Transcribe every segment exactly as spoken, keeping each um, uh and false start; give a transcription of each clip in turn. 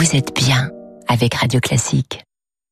vous êtes bien avec Radio Classique.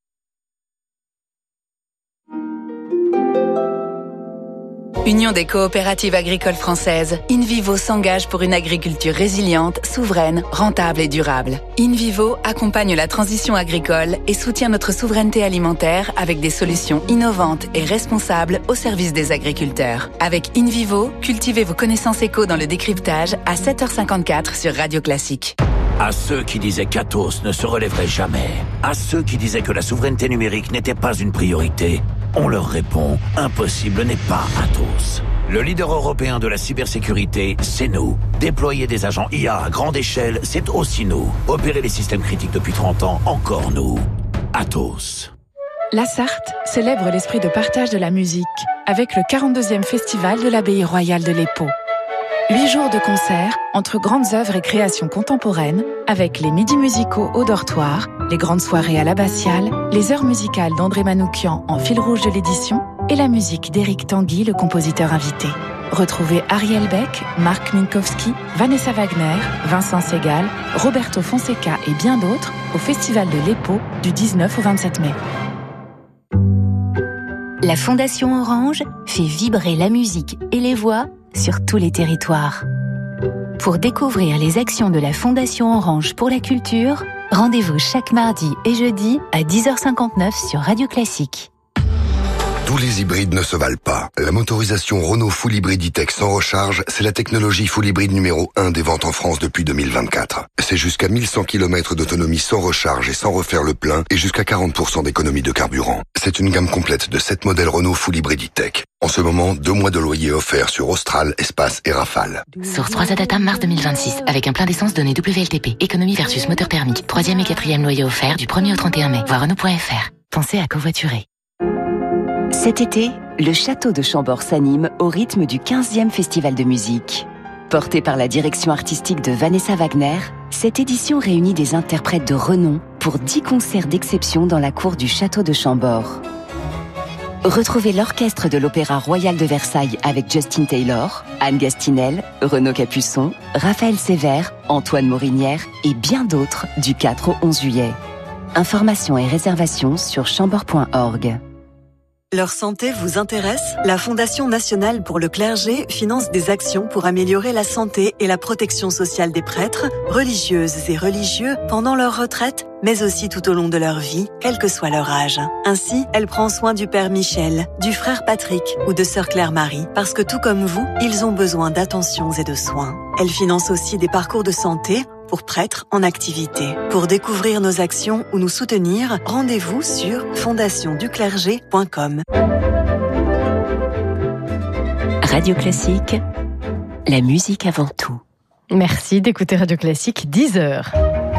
Union des coopératives agricoles françaises, InVivo s'engage pour une agriculture résiliente, souveraine, rentable et durable. InVivo accompagne la transition agricole et soutient notre souveraineté alimentaire avec des solutions innovantes et responsables au service des agriculteurs. Avec InVivo, cultivez vos connaissances éco dans le décryptage à sept heures cinquante-quatre sur Radio Classique. À ceux qui disaient qu'Atos ne se relèverait jamais, à ceux qui disaient que la souveraineté numérique n'était pas une priorité, on leur répond, impossible n'est pas Atos. Le leader européen de la cybersécurité, c'est nous. Déployer des agents I A à grande échelle, c'est aussi nous. Opérer les systèmes critiques depuis trente ans, encore nous. Atos. La Sarthe célèbre l'esprit de partage de la musique avec le quarante-deuxième festival de l'Abbaye royale de l'Épau. Huit jours de concerts entre grandes œuvres et créations contemporaines, avec les midis musicaux au dortoir, les grandes soirées à l'abbatiale, les heures musicales d'André Manoukian en fil rouge de l'édition et la musique d'Éric Tanguy, le compositeur invité. Retrouvez Ariel Beck, Marc Minkowski, Vanessa Wagner, Vincent Segal, Roberto Fonseca et bien d'autres au Festival de l'Épau du dix-neuf au vingt-sept mai. La Fondation Orange fait vibrer la musique et les voix sur tous les territoires. Pour découvrir les actions de la Fondation Orange pour la culture, rendez-vous chaque mardi et jeudi à dix heures cinquante-neuf sur Radio Classique. Tous les hybrides ne se valent pas. La motorisation Renault Full Hybrid E-Tech sans recharge, c'est la technologie Full Hybrid numéro un des ventes en France depuis deux mille vingt-quatre. C'est jusqu'à mille cent kilomètres d'autonomie sans recharge et sans refaire le plein et jusqu'à quarante pour cent d'économie de carburant. C'est une gamme complète de sept modèles Renault Full Hybrid E-Tech. En ce moment, deux mois de loyer offerts sur Austral, Espace et Rafale. Source trois A Data mars deux mille vingt-six, avec un plein d'essence donné W L T P. Économie versus moteur thermique. Troisième et quatrième loyer offert du premier au trente et un mai. Voir Renault point F R. Pensez à covoiturer. Cet été, le château de Chambord s'anime au rythme du quinzième festival de musique. Porté par la direction artistique de Vanessa Wagner, cette édition réunit des interprètes de renom pour dix concerts d'exception dans la cour du château de Chambord. Retrouvez l'orchestre de l'Opéra Royal de Versailles avec Justin Taylor, Anne Gastinel, Renaud Capuçon, Raphaël Sévère, Antoine Morinière et bien d'autres du quatre au onze juillet. Informations et réservations sur chambord point org. Leur santé vous intéresse ? La Fondation nationale pour le clergé finance des actions pour améliorer la santé et la protection sociale des prêtres, religieuses et religieux pendant leur retraite, mais aussi tout au long de leur vie, quel que soit leur âge. Ainsi, elle prend soin du père Michel, du frère Patrick ou de sœur Claire-Marie, parce que tout comme vous, ils ont besoin d'attentions et de soins. Elle finance aussi des parcours de santé pour prêtres en activité. Pour découvrir nos actions ou nous soutenir, rendez-vous sur fondation du clergé point com. Radio Classique, la musique avant tout. Merci d'écouter Radio Classique, dix heures.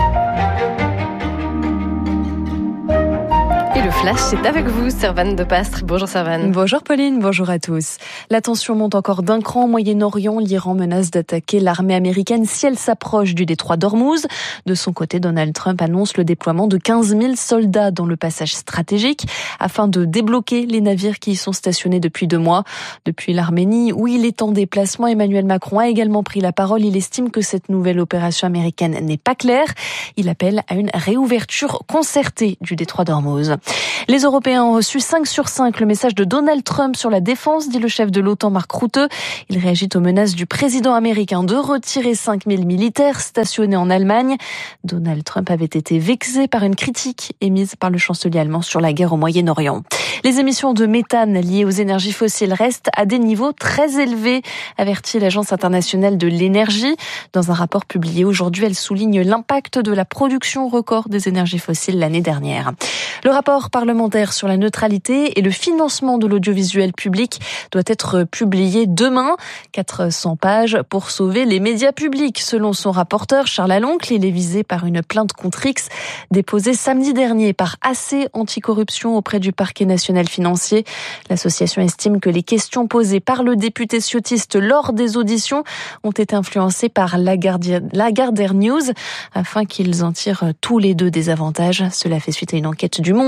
Et le flash, c'est avec vous, Servane de Pastre. Bonjour Servane. Bonjour Pauline, bonjour à tous. La tension monte encore d'un cran au Moyen-Orient. L'Iran menace d'attaquer l'armée américaine si elle s'approche du détroit d'Ormuz. De son côté, Donald Trump annonce le déploiement de quinze mille soldats dans le passage stratégique afin de débloquer les navires qui y sont stationnés depuis deux mois. Depuis l'Arménie, où il est en déplacement, Emmanuel Macron a également pris la parole. Il estime que cette nouvelle opération américaine n'est pas claire. Il appelle à une réouverture concertée du détroit d'Ormuz. Les Européens ont reçu cinq sur cinq le message de Donald Trump sur la défense, dit le chef de l'OTAN Mark Rutte. Il réagit aux menaces du président américain de retirer cinq mille militaires stationnés en Allemagne. Donald Trump avait été vexé par une critique émise par le chancelier allemand sur la guerre au Moyen-Orient. Les émissions de méthane liées aux énergies fossiles restent à des niveaux très élevés, avertit l'Agence internationale de l'énergie. Dans un rapport publié aujourd'hui, elle souligne l'impact de la production record des énergies fossiles l'année dernière. Le rapport parlementaire sur la neutralité et le financement de l'audiovisuel public doit être publié demain. quatre cents pages pour sauver les médias publics. Selon son rapporteur, Charles Aloncle, il est visé par une plainte contre X déposée samedi dernier par A C Anticorruption auprès du parquet national financier. L'association estime que les questions posées par le député ciotiste lors des auditions ont été influencées par Lagardère News afin qu'ils en tirent tous les deux des avantages. Cela fait suite à une enquête du Monde parue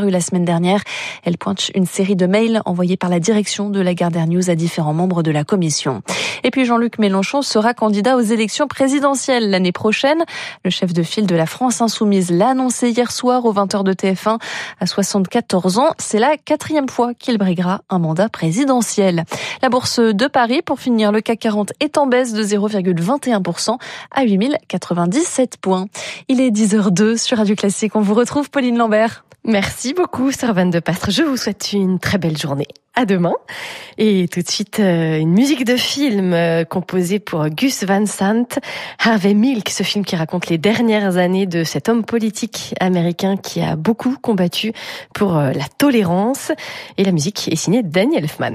paru la semaine dernière. Elle pointe une série de mails envoyés par la direction de Lagardère News à différents membres de la commission. Et puis Jean-Luc Mélenchon sera candidat aux élections présidentielles l'année prochaine. Le chef de file de la France Insoumise l'a annoncé hier soir aux vingt heures de T F un. À soixante-quatorze ans, c'est la quatrième fois qu'il briguera un mandat présidentiel. La bourse de Paris, pour finir, le C A C quarante est en baisse de zéro virgule vingt et un pour cent à huit mille quatre-vingt-dix-sept points. Il est dix heures deux sur Radio Classique. On vous retrouve, Pauline Lambert. Merci beaucoup, Servane de Pastre. Je vous souhaite une très belle journée. À demain. Et tout de suite, euh, une musique de film euh, composée pour Gus Van Sant, Harvey Milk, ce film qui raconte les dernières années de cet homme politique américain qui a beaucoup combattu pour euh, la tolérance. Et la musique est signée Danny Elfman.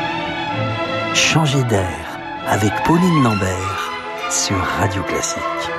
Changer d'air avec Pauline Lambert sur Radio Classique.